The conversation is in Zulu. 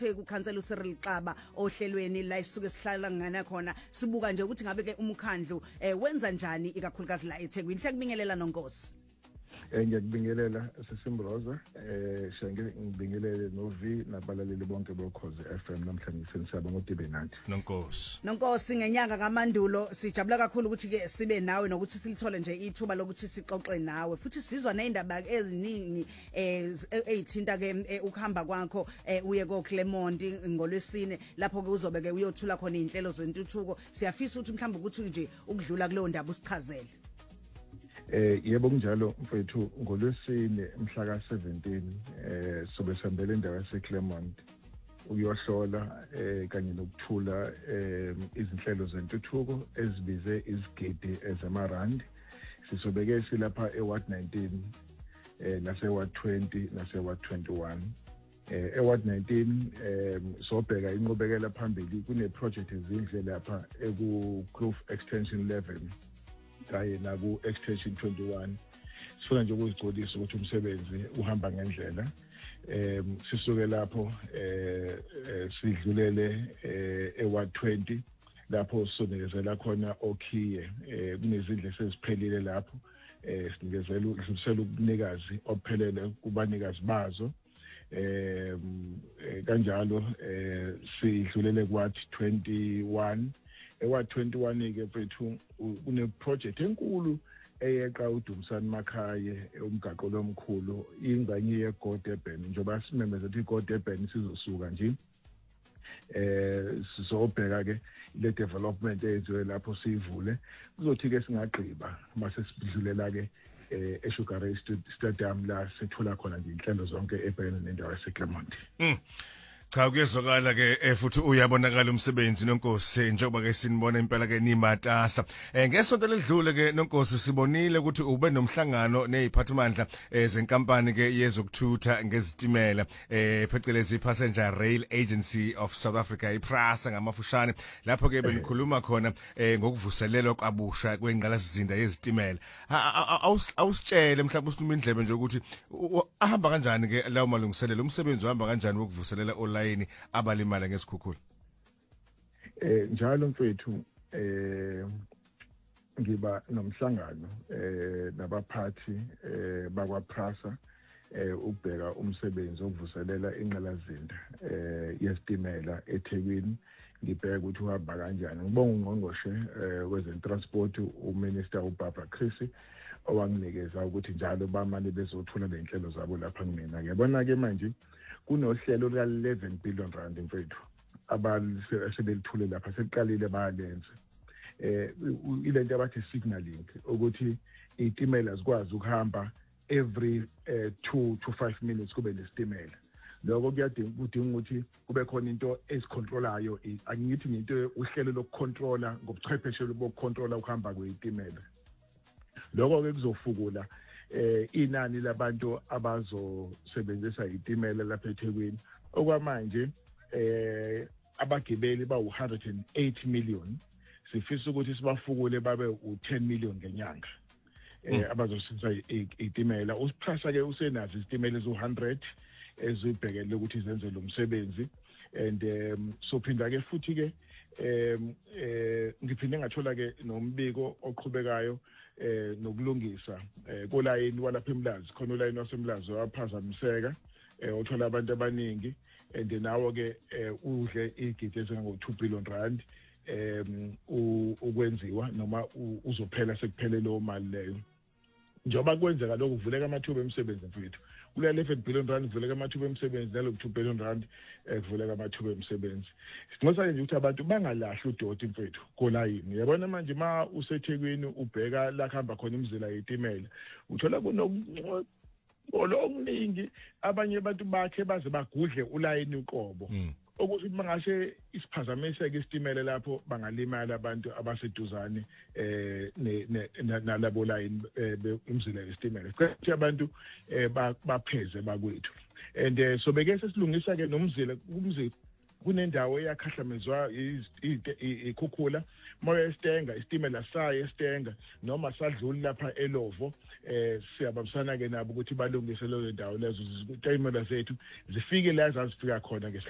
ukhansela uCyril Xaba ohlelweni la isuke sihlala ngana khona sibuka nje ukuthi ngabe ke umkhandlu wenza njani ikakhulukazi la eThekwini. Siyakubingelela noNkosi. Ngiyakubingelela Sisimbroza, ngibingelele noV nabalaleli bonke bokhozi FM namhlanje senisaba ngoDibenathi. Nonkosi ngenyanga kaMandulo sijabula kakhulu ukuthi ke sibe nawe nokuthi silithole nje ithuba lokuthi sixoxe nawe futhi sizwa nezindaba eziningi ezithinta ke ukuhamba kwakho uye koClermont ngolwesine lapho ke uzobe ke uyothula khona inhlelo zentuthuko. Siyafisa ukuthi mhlawumbe ukuthi nje ukudlula kuleyo ndaba usichazele. Yebo kunjalo mfethu, ngolwesine mhla ka-17 sobe sihambele indawo yaseClermont ukuyohlola kanye nokuthula izinhlelo zentuthuko ezibize izigidi ezamarandi. Sisobeke silapha eWard 19 naseward 20 naseward 21. Eward 19 sobheka inqubekela phambili kuneproject ezindle lapha eku-Kloof Extension 11 kanye naku extension 21. Sifuna nje ukuzigcolisa ukuthi umsebenzi uhamba ngendlela. Sisuke lapho sidlulele eWard 20 lapho sonikezela khona okhiye kunezindle seziphelile lapho sinikezela ubunikazi ophelele kubanikazi bazo. Kanjalo sidlulele kuWard 21. Eward 21 ke mfethu kune project enkulu eyeqa uDumsani Makhaye umgaqo lomkhulu ingxenye yeGodurban njengoba simemeza ukuthi iGodurban sizosuka nje sizobheka ke le development eyenziwe lapho sivule kuzothi ke singagqiba mase sidlulela ke eSugar Ray Stadium la sithola khona nje inhlelo zonke ebhekene nendawo yaseClermont. Cha kuyezwakala ke futhi uyabonakala umsebenzi noNkosi njengoba ke sinibona impela ke nimatasa. Ngesonto ledlule ke noNkosi sibonile ukuthi ube nomhlangano neziphathimandla zenkampani ke yezokuthutha ngezitimela phecelezi Passenger Rail Agency of South Africa iPrasa ngamafushane lapho ke benikhuluma khona ngokuvuselelwa kwabusha kwengqalasizinda yezitimela. Awusitshele mhlawumbe usithuma indlebe nje ukuthi ahamba kanjani ke lawo malungiselelo umsebenzi uhamba kanjani wokuvuselela abalimala ngesikhukhula. Njalo mfethu ngiba nomhlangano nabaphathi bakwaPrasa ukubheka umsebenzi wokuvuselela inqalazinda yesitimela eThekwini. Ngibheka ukuthi uhamba kanjani. Ngibonga ungqongqoshe wezentransport uMinister uBarbara Creecy owanginikeza ukuthi njalo bamane bezothula le nhlelo zabo lapha kumina. Ngiyabona ke manje kunohlelo lika-11 billion rand mfethu abasebelithule lapha seliqalile bayalenza ilento abathi signaling ukuthi itimela zikwazi ukuhamba every 2 to 5 minutes kube nesitimela. Lokho kudinga ukuthi kube khona into esicontrolayo. Angithi into uhlelo lokucontrola ngobuchwepheshe bokucontrola ukuhamba kwezitimela. Lokho ke kuzofukula inani labantu abazosebenzisa itimela lapha eThekwini. Okwamanje abagibeli ba-108 million. Sifisa ukuthi sibafukule babe u10 million ngenyanga abazosebenzisa itimela. UPrasa ke usenazo izitimela ezu100 ezibhekele ukuthi zenze lo msebenzi and sophinda ke futhi ke ngiphinde ngathola ke nombiko oqhubekayo nokulungisa kolayini walapha eMlazi khona ulayini waseMlazi waphazamiseka uthola abantu abaningi and nawo ke udle igidi ezingango2 billion rand ukwenziwa noma uzophela sekuphele lo mali leyo. Njoba kwenzeka lokho kuvuleka amathuba emisebenzi mfethu. Kule 11 billion rand kuvuleka amathuba emisebenzi nalo 2 billion rand kuvuleka amathuba emisebenzi. Sinxosa nje ukuthi abantu bangalahli udoti mfethu kolayini. Yabona manje ma useThekwini ubheka la khamba khona imizila yetimela uthola okuningi abanye abantu bakhe baze bagudle ulayini uqobo. Ukuthi mangase isiphazamiseke isitimela lapho bangalimala abantu abaseduzane nalabo line imizila yesitimela. Ukuthi abantu bapheze bakwethu. And sobeke sesilungisa ke nomzila umzila kunendawo eyakhahlamezwa ikhukhula moya eStenga isitimela saye eStenga noma sadlula lapha eLovo siyabambisana ke nabo ukuthi balungise leyo ndawo lezo izitimela zethu zifike la zazifika khona